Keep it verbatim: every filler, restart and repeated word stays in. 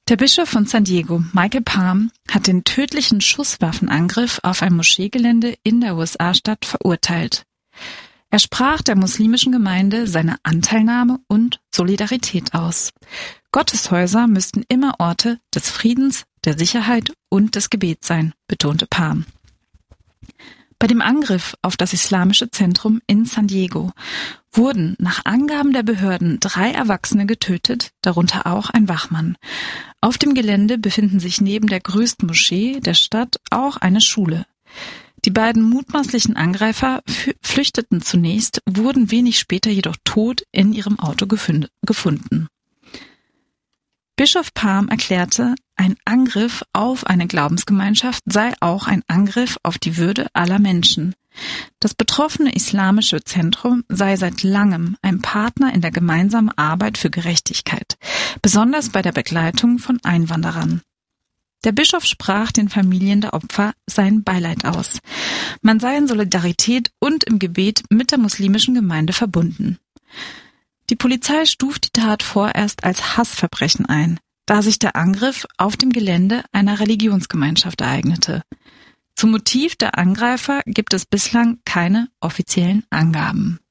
Der Bischof von San Diego, Michael Palm, hat den tödlichen Schusswaffenangriff auf ein Moscheegelände in der U S A-Stadt verurteilt. Er sprach der muslimischen Gemeinde seine Anteilnahme und Solidarität aus. Gotteshäuser müssten immer Orte des Friedens, der Sicherheit und des Gebets sein, betonte Palm. Bei dem Angriff auf das islamische Zentrum in San Diego wurden nach Angaben der Behörden drei Erwachsene getötet, darunter auch ein Wachmann. Auf dem Gelände befinden sich neben der größten Moschee der Stadt auch eine Schule. Die beiden mutmaßlichen Angreifer flüchteten zunächst, wurden wenig später jedoch tot in ihrem Auto gefunden. Bischof Palm erklärte, ein Angriff auf eine Glaubensgemeinschaft sei auch ein Angriff auf die Würde aller Menschen. Das betroffene islamische Zentrum sei seit langem ein Partner in der gemeinsamen Arbeit für Gerechtigkeit, besonders bei der Begleitung von Einwanderern. Der Bischof sprach den Familien der Opfer sein Beileid aus. Man sei in Solidarität und im Gebet mit der muslimischen Gemeinde verbunden. Die Polizei stuft die Tat vorerst als Hassverbrechen ein, da sich der Angriff auf dem Gelände einer Religionsgemeinschaft ereignete. Zum Motiv der Angreifer gibt es bislang keine offiziellen Angaben.